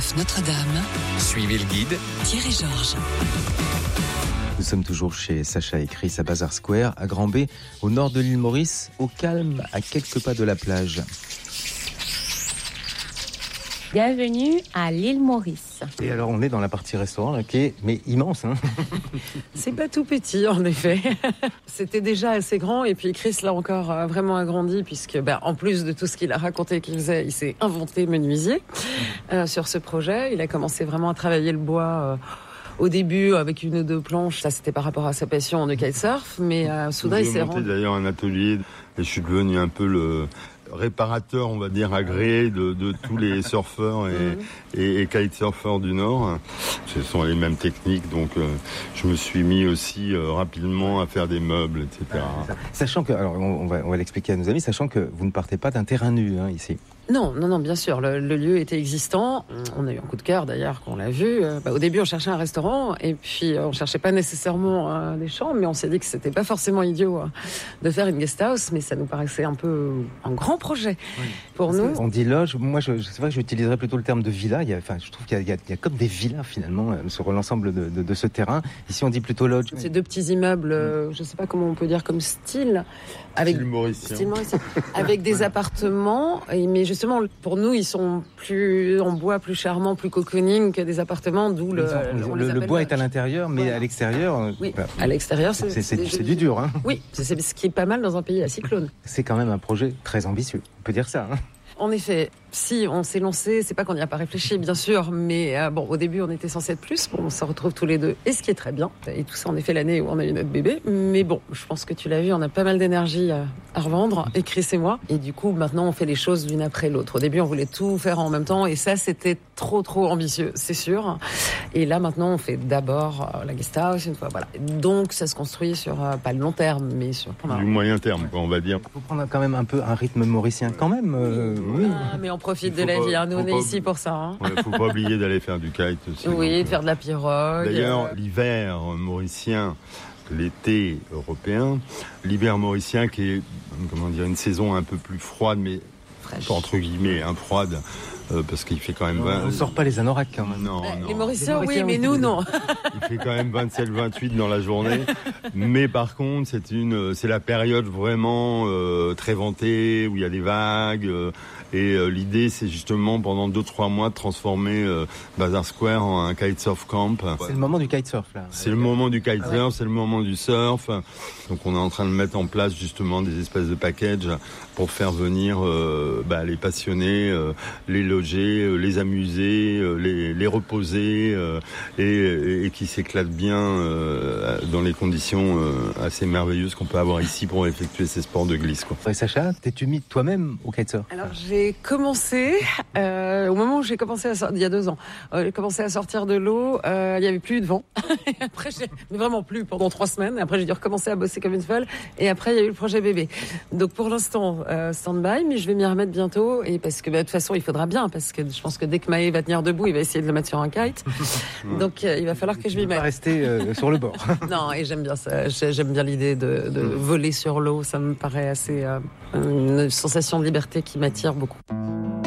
Golfe Notre-Dame. Suivez le guide. Thierry Georges. Nous sommes toujours chez Sacha et Chris à Bazar Square, à Grand-Bay, au nord de l'île Maurice, au calme, à quelques pas de la plage. Bienvenue à l'île Maurice. Et alors on est dans la partie restaurant là, qui est immense. Hein. C'est pas tout petit en effet. C'était déjà assez grand et puis Chris l'a encore vraiment agrandi puisque en plus de tout ce qu'il a raconté qu'il faisait, il s'est inventé menuisier sur ce projet. Il a commencé vraiment à travailler le bois au début avec une ou deux planches. Ça c'était par rapport à sa passion de kitesurf, mais soudain il s'est rendu... d'ailleurs un atelier et je suis devenu un peu le réparateur, on va dire, agréé de tous les surfeurs et kitesurfeurs du Nord. Ce sont les mêmes techniques, donc je me suis mis aussi rapidement à faire des meubles, etc. Sachant que, alors on va l'expliquer à nos amis, sachant que vous ne partez pas d'un terrain nu ici. Non, bien sûr, le lieu était existant. On a eu un coup de cœur d'ailleurs quand on l'a vu. Au début, on cherchait un restaurant et puis on cherchait pas nécessairement des chambres, mais on s'est dit que c'était pas forcément idiot de faire une guest house, mais ça nous paraissait un peu un grand projet pour nous. On dit loge, moi c'est vrai que j'utiliserais plutôt le terme de villa. Je trouve qu'il y a comme des villas finalement sur l'ensemble de ce terrain. Ici, on dit plutôt lodge. C'est deux petits immeubles, je sais pas comment on peut dire comme style, avec style mauricien, avec des appartements, mais justement pour nous ils sont plus en bois, plus charmants, plus cocooning que des appartements, d'où le bois est à l'intérieur, mais voilà. À l'extérieur, à l'extérieur c'est du dur. Hein. Oui, c'est ce qui est pas mal dans un pays à cyclone. C'est quand même un projet très ambitieux, on peut dire ça. Hein. En effet, si on s'est lancé, c'est pas qu'on n'y a pas réfléchi, bien sûr, mais au début on était censé être plus. On se retrouve tous les deux, et ce qui est très bien. Et tout ça en effet l'année où on a eu notre bébé. Mais je pense que tu l'as vu, on a pas mal d'énergie à revendre, et Chris et moi. Et du coup, maintenant on fait les choses l'une après l'autre. Au début, on voulait tout faire en même temps, et ça c'était trop ambitieux, c'est sûr. Et là maintenant, on fait d'abord la guest house une fois, voilà. Donc ça se construit sur pas le long terme, mais sur du moyen terme, on va dire. Il faut prendre quand même un peu un rythme mauricien, quand même. Oui. Mais on profite de la vie. Nous, on est ici pour ça. Faut pas oublier d'aller faire du kite aussi. Oui, de faire de la pirogue. D'ailleurs, l'hiver mauricien, l'été européen, l'hiver mauricien qui est, une saison un peu plus froide, mais fraîche. Entre guillemets, froide. Parce qu'il fait quand même 20... On ne sort pas les anoraks quand même. Non. Les Mauriciens, oui, mais nous, non. Il fait quand même 27-28 dans la journée. Mais par contre, c'est la période vraiment très ventée, où il y a des vagues. Et l'idée, c'est justement, pendant 2-3 mois, de transformer Bazar Square en un kitesurf camp. C'est le moment du kitesurf, là. C'est le moment du kitesurf, c'est le moment du surf. Donc on est en train de mettre en place, justement, des espèces de packages pour faire venir les passionnés, les loger, les amuser, les reposer et qui s'éclatent bien dans les conditions assez merveilleuses qu'on peut avoir ici pour effectuer ces sports de glisse. Et Sacha, t'es-tu mis toi-même au kitesurf? Alors j'ai commencé au moment où j'ai commencé il y a 2 ans. J'ai commencé à sortir de l'eau, il y avait plus de vent. Et après vraiment plus pendant 3 semaines. Après j'ai dû recommencer à bosser comme une folle. Et après il y a eu le projet bébé. Donc pour l'instant stand-by, mais je vais m'y remettre bientôt. Et parce que de toute façon il faudra bien, parce que je pense que dès que Maë va tenir debout, il va essayer de le mettre sur un kite. Donc il va falloir que je m'y mette. Pas rester sur le bord. Non, et j'aime bien ça. J'aime bien l'idée de voler sur l'eau. Ça me paraît assez une sensation de liberté qui m'attire beaucoup.